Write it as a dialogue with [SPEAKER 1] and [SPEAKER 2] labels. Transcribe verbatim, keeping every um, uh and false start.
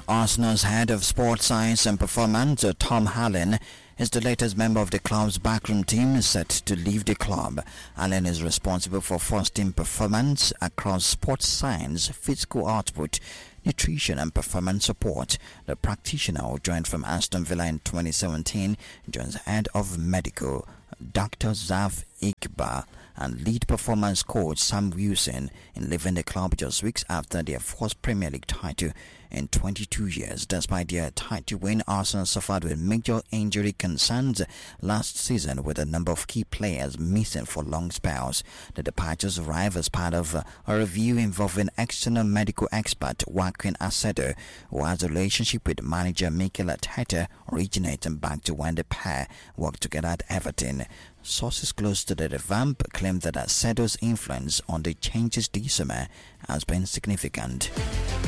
[SPEAKER 1] Arsenal's head of sports science and performance, Tom Hallen, is the latest member of the club's backroom team set to leave the club. Allen is responsible for fostering performance across sports science, physical output, nutrition and performance support. The practitioner, who joined from Aston Villa in twenty seventeen, joins head of medical Doctor Zaf Iqbal and lead performance coach Sam Wilson in leaving the club just weeks after their first Premier League title in twenty-two years. Despite their title win, Arsenal suffered with major injury concerns last season, with a number of key players missing for long spells. The departures arrive as part of a review involving external medical expert Joaquin Acedo, who has a relationship with manager Mikel Arteta, originating back to when the pair worked together at Everton. Sources close to the revamp claim that Acedo's influence on the changes this summer has been significant.